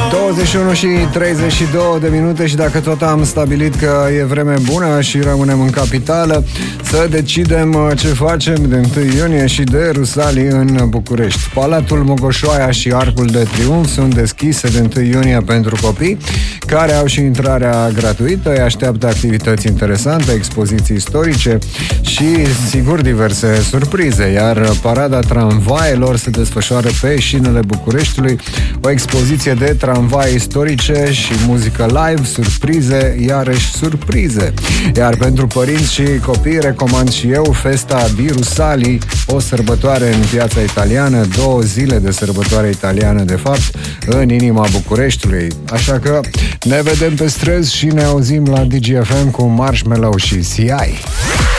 21 și 32 de minute și dacă tot am stabilit că e vreme bună și rămânem în capitală, să decidem ce facem de 1 iunie și de Rusalii în București. Palatul Mogoșoaia și Arcul de Triumf sunt deschise de 1 iunie pentru copii, care au și intrarea gratuită. Îi așteaptă activități interesante, expoziții istorice și, sigur, diverse surprize, iar parada tramvailor se desfășoară pe șinele Bucureștiului, o expoziție de tramvai istorice și muzică live, surprize, iarăși surprize. Iar pentru părinți și copii recomand și eu Festa di Rusalii, o sărbătoare în piața italiană, 2 zile de sărbătoare italiană, de fapt, în inima Bucureștiului. Așa că ne vedem pe străzi și ne auzim la DGFM cu Marshmello și CI.